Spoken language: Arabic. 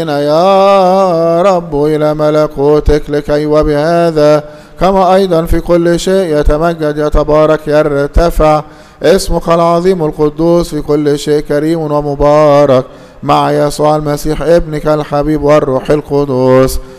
يا رب إلى ملكوتك لكي وبهذا كما أيضا في كل شيء يتمجد يتبارك يرتفع اسمك العظيم القدوس في كل شيء كريم ومبارك مع يسوع المسيح ابنك الحبيب والروح القدس